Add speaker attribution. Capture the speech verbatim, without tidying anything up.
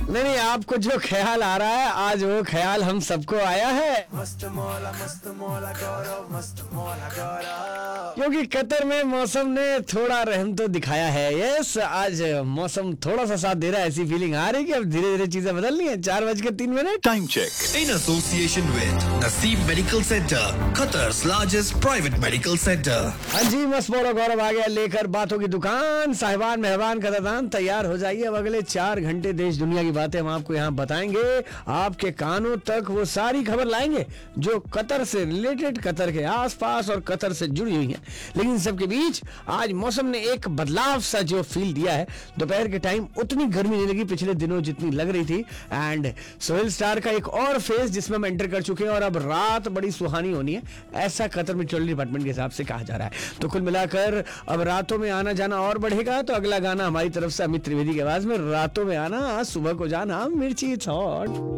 Speaker 1: नहीं नहीं, आपको जो ख्याल आ रहा है आज वो ख्याल हम सबको आया है।
Speaker 2: मस्त मौला मस्त मौला गौरव मस्त मौला गौरव।
Speaker 1: क्योंकि कतर में मौसम ने थोड़ा रहम तो दिखाया है। यस, आज मौसम थोड़ा सा साथ दे रहा है, ऐसी फीलिंग आ रही है कि अब धीरे धीरे चीजें बदल रही हैं। चार बज के तीन minute
Speaker 3: time check
Speaker 4: In association with Naseem Medical Center, Qatar's largest private medical center.
Speaker 1: हाँ जी, मस्त मौला गौरव आ गया लेकर बातों की दुकान। साहिबान मेहरबान कदरदान तैयार हो जाइए। अब अगले चार घंटे देश दुनिया की बातें हम आपको यहाँ बताएंगे। आपके कानों तक वो सारी खबर लाएंगे जो कतर से रिलेटेड, कतर के आसपास और कतर से जुड़ी हुई हैं। लेकिन सबके बीच आज मौसम ने एक बदलाव सा जो फील दिया है। दोपहर के टाइम उतनी गर्मी नहीं लगी पिछले दिनों जितनी लग रही थी। एंड सोहेल स्टार का एक और फेज जिसमें हम एंटर कर चुके हैं और अब रात बड़ी सुहानी होनी है, ऐसा कतर मेट्रोलॉजी डिपार्टमेंट के हिसाब से कहा जा रहा है। तो कुल मिलाकर अब रातों में आना जाना और बढ़ेगा। तो अगला गाना हमारी तरफ से अमित त्रिवेदी की आवाज में, रातों में आना सुबह को जाना, मिर्ची थॉट।